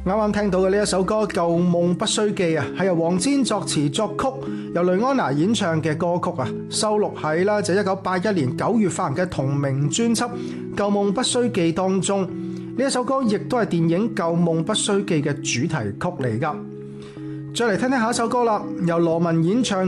啱啱聽到嘅呢一首歌《舊夢不須記》啊，係由黃霑作詞作曲，由雷安娜演唱嘅歌曲啊，收錄喺啦就1981年9月發行嘅同名專輯《舊夢不須記》當中。呢一首歌亦都係電影《舊夢不須記》嘅主題曲嚟噶。再嚟聽聽下一首歌啦，由羅文演唱